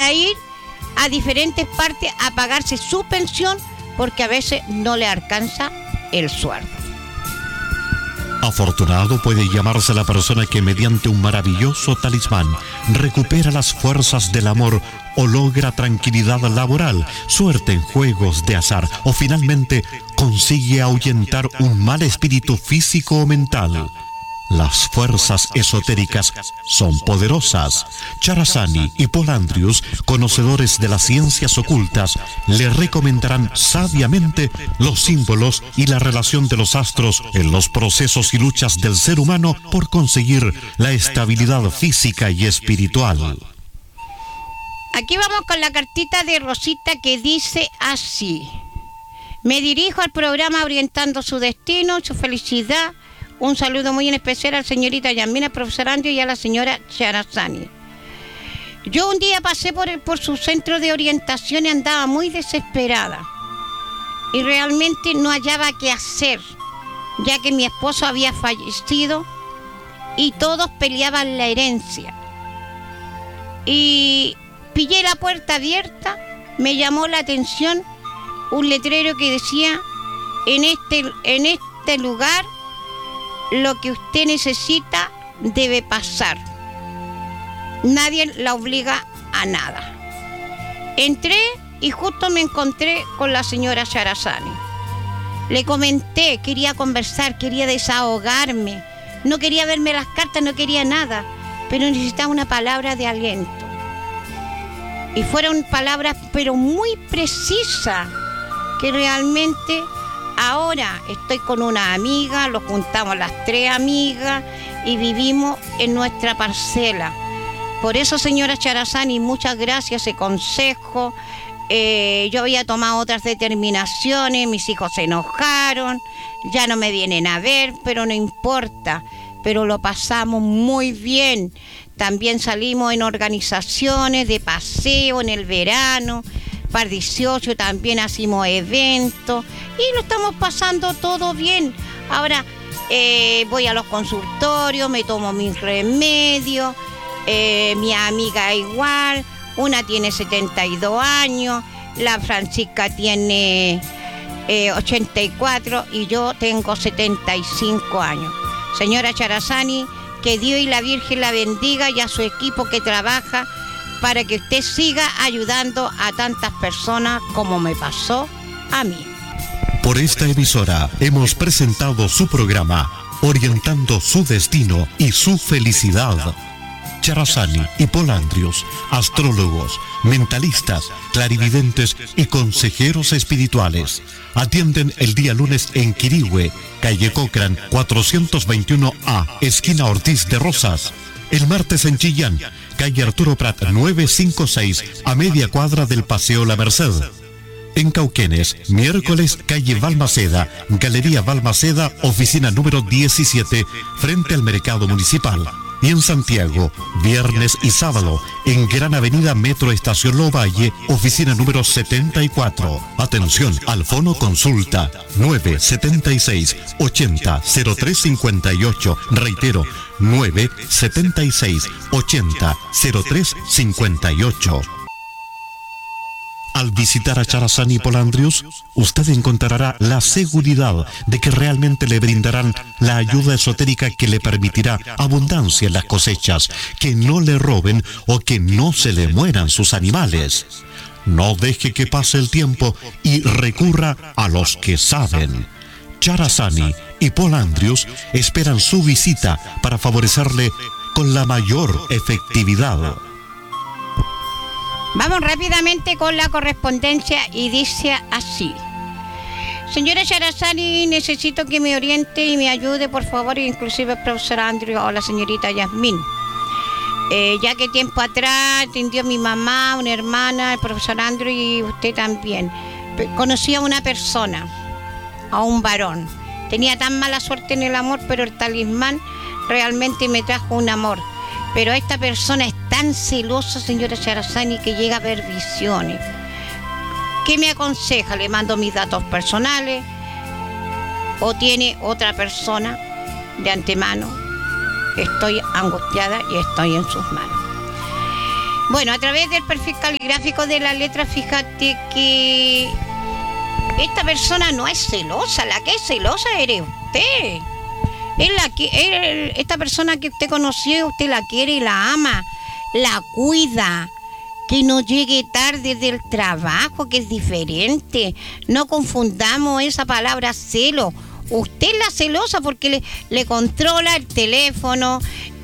para ir a diferentes partes a pagarse su pensión porque a veces no le alcanza el sueldo. Afortunado puede llamarse la persona que mediante un maravilloso talismán recupera las fuerzas del amor o logra tranquilidad laboral, suerte en juegos de azar o finalmente consigue ahuyentar un mal espíritu físico o mental. Las fuerzas esotéricas son poderosas. Charazani y Paul Andrews, conocedores de las ciencias ocultas, le recomendarán sabiamente los símbolos y la relación de los astros en los procesos y luchas del ser humano por conseguir la estabilidad física y espiritual. Aquí vamos con la cartita de Rosita que dice así: me dirijo al programa orientando su destino, su felicidad. Un saludo muy en especial a la señorita Yasmina, al profesor Andrew y a la señora Charazani. Yo un día pasé por su centro de orientación y andaba muy desesperada. Y realmente no hallaba qué hacer, ya que mi esposo había fallecido y todos peleaban la herencia. Y pillé la puerta abierta, me llamó la atención un letrero que decía: en este lugar lo que usted necesita debe pasar. Nadie la obliga a nada. Entré y justo me encontré con la señora Charazani. Le comenté, quería conversar, quería desahogarme. No quería verme las cartas, no quería nada, pero necesitaba una palabra de aliento. Y fueron palabras, pero muy precisas, que realmente... Ahora estoy con una amiga, lo juntamos las 3 amigas y vivimos en nuestra parcela. Por eso, señora Charazani, muchas gracias, ese consejo. Yo había tomado otras determinaciones, mis hijos se enojaron, ya no me vienen a ver, pero no importa. Pero lo pasamos muy bien. También salimos en organizaciones de paseo en el verano. Para 18 también hacemos eventos y lo estamos pasando todo bien. Ahora voy a los consultorios, me tomo mis remedios, mi amiga igual, una tiene 72 años, la Francisca tiene 84 y yo tengo 75 años. Señora Charazani, que Dios y la Virgen la bendiga y a su equipo que trabaja para que usted siga ayudando a tantas personas como me pasó a mí. Por esta emisora hemos presentado su programa Orientando su destino y su felicidad. Charazani y Paul Andrews, astrólogos, mentalistas, clarividentes y consejeros espirituales. Atienden el día lunes en Quirihue, calle Cochrane 421A, esquina Ortiz de Rosas. El martes en Chillán, calle Arturo Prat 956, a media cuadra del Paseo La Merced. En Cauquenes, miércoles, calle Balmaceda, Galería Balmaceda, oficina número 17, frente al Mercado Municipal. Y en Santiago, viernes y sábado, en Gran Avenida Metro Estación Lovalle, oficina número 74. Atención, al fono consulta 976 80 0358. Reitero, 976 80 0358. Al visitar a Charazani y Paul Andrews, usted encontrará la seguridad de que realmente le brindarán la ayuda esotérica que le permitirá abundancia en las cosechas, que no le roben o que no se le mueran sus animales. No deje que pase el tiempo y recurra a los que saben. Charazani y Paul Andrews esperan su visita para favorecerle con la mayor efectividad. Vamos rápidamente con la correspondencia y dice así: señora Charazani, necesito que me oriente y me ayude, por favor, inclusive el profesor Andrew o la señorita Yasmín. Ya que tiempo atrás atendió mi mamá, una hermana, el profesor Andrew y usted también. Conocí a una persona, a un varón. Tenía tan mala suerte en el amor, pero el talismán realmente me trajo un amor. Pero esta persona es tan celosa, señora Charazani, que llega a ver visiones. ¿Qué me aconseja? ¿Le mando mis datos personales? ¿O tiene otra persona de antemano? Estoy angustiada y estoy en sus manos. Bueno, a través del perfil caligráfico de la letra, fíjate que esta persona no es celosa. La que es celosa eres usted. Esta persona que usted conoció, usted la quiere y la ama, la cuida. Que no llegue tarde del trabajo, que es diferente. No confundamos esa palabra celo. Usted es la celosa porque le controla el teléfono,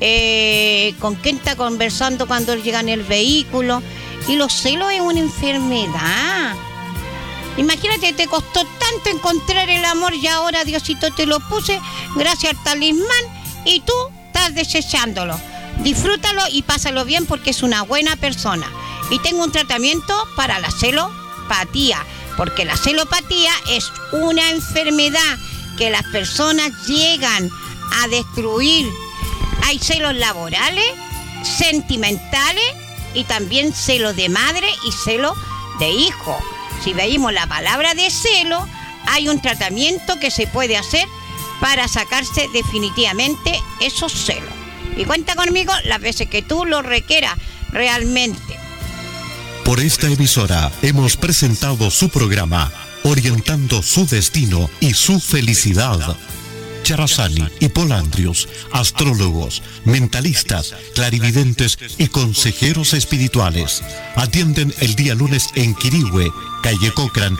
con quién está conversando cuando él llega en el vehículo. Y los celos es una enfermedad. Imagínate, te costó tanto encontrar el amor y ahora Diosito te lo puse gracias al talismán y tú estás deseándolo. Disfrútalo y pásalo bien porque es una buena persona. Y tengo un tratamiento para la celopatía, porque la celopatía es una enfermedad que las personas llegan a destruir. Hay celos laborales, sentimentales y también celo de madre y celo de hijo. Si veíamos la palabra de celo, hay un tratamiento que se puede hacer para sacarse definitivamente esos celos. Y cuenta conmigo las veces que tú lo requieras realmente. Por esta emisora hemos presentado su programa, Orientando su Destino y su Felicidad. Charazani y Polandrius, astrólogos, mentalistas, clarividentes y consejeros espirituales. Atienden el día lunes en Quirihue, calle Cochrane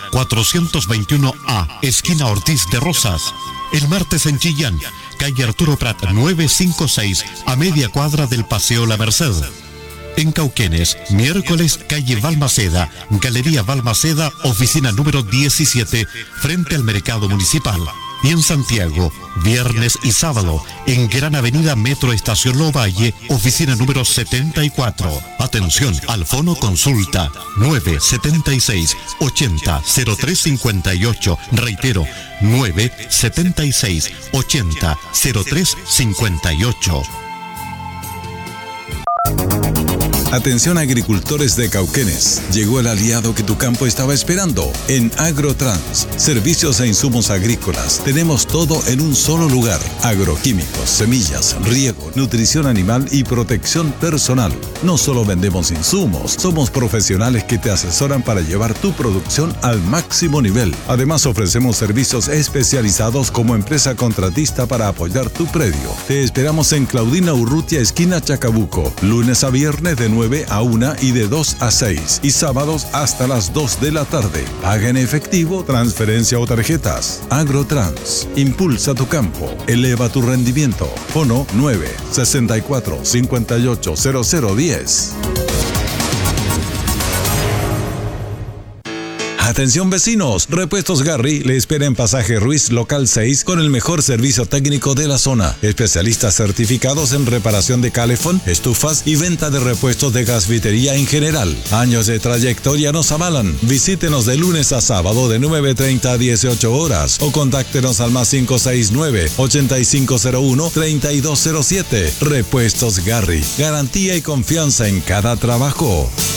421A, esquina Ortiz de Rosas. El martes en Chillán, calle Arturo Prat 956, a media cuadra del Paseo La Merced. En Cauquenes, miércoles, calle Balmaceda, Galería Balmaceda, oficina número 17, frente al Mercado Municipal. Y en Santiago, viernes y sábado, en Gran Avenida Metro Estación Lovalle, oficina número 74. Atención al fono consulta 976 80 0358. Reitero, 976 80 0358. Atención agricultores de Cauquenes, llegó el aliado que tu campo estaba esperando. En Agrotrans, servicios e insumos agrícolas, tenemos todo en un solo lugar. Agroquímicos, semillas, riego, nutrición animal y protección personal. No solo vendemos insumos, somos profesionales que te asesoran para llevar tu producción al máximo nivel. Además ofrecemos servicios especializados como empresa contratista para apoyar tu predio. Te esperamos en Claudina Urrutia, esquina Chacabuco, lunes a viernes de 9 a 1 y de 2 a 6 y sábados hasta las 2 de la tarde. Paga en efectivo, transferencia o tarjetas. Agrotrans, impulsa tu campo, eleva tu rendimiento. Fono 964 58 0010. Atención vecinos, Repuestos Garry le espera en Pasaje Ruiz Local 6 con el mejor servicio técnico de la zona. Especialistas certificados en reparación de calefón, estufas y venta de repuestos de gasvitería en general. Años de trayectoria nos avalan. Visítenos de lunes a sábado de 9:30 a 18 horas o contáctenos al más 569-8501-3207. Repuestos Garry, garantía y confianza en cada trabajo.